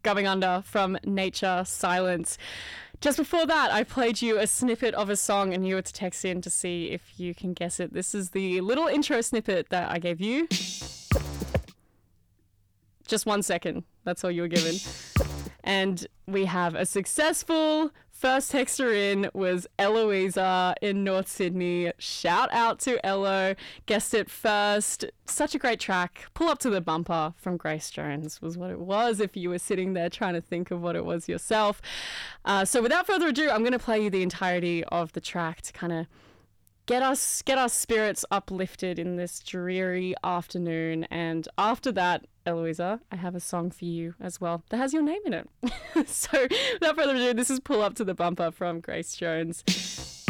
Going Under from Nature Silence. Just before that, I played you a snippet of a song and you were to text in to see if you can guess it. This is the little intro snippet that I gave you. Just 1 second. That's all you were given. And we have a successful first texter in was Eloisa in North Sydney. Shout out to Elo. Guessed it first. Such a great track. Pull Up to the Bumper from Grace Jones was what it was if you were sitting there trying to think of what it was yourself. So without further ado, I'm going to play you the entirety of the track to kind of get our spirits uplifted in this dreary afternoon. And after that, Eloisa, I have a song for you as well that has your name in it. So without further ado, this is Pull Up to the Bumper from Grace Jones.